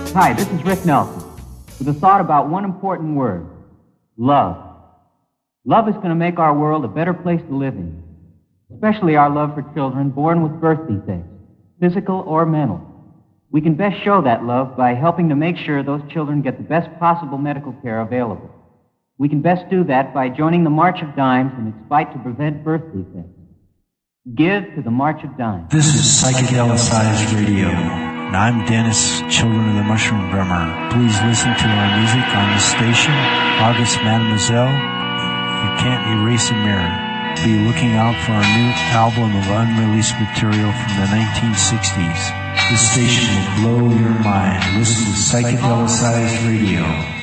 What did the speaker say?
Hi, this is Rick Nelson with a thought about one important word, love. Love is going to make our world a better place to live in, especially our love for children born with birth defects, physical or mental. We can best show that love by helping to make sure those children get the best possible medical care available. We can best do that by joining the March of Dimes in its fight to prevent birth defects. Give to the March of Dimes. This is Psychedelicized Radio. And I'm Dennis, Children of the Mushroom Drummer. Please listen to our music on this station, August Mademoiselle. You can't erase a mirror. Be looking out for our new album of unreleased material from the 1960s. This station will blow your mind. Listen to Psychedelicized Radio.